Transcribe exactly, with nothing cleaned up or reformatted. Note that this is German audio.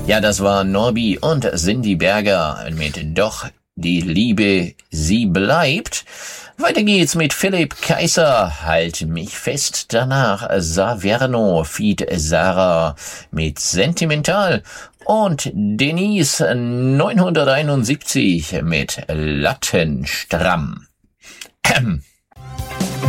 Ja, das war Norbi und Cindy Berger mit Doch die Liebe, sie bleibt. Weiter geht's mit Philipp Kaiser, Halt mich fest. Danach Saverno, Feed Sarah mit Sentimental. Und Denise neunhunderteinundsiebzig mit Lattenstramm.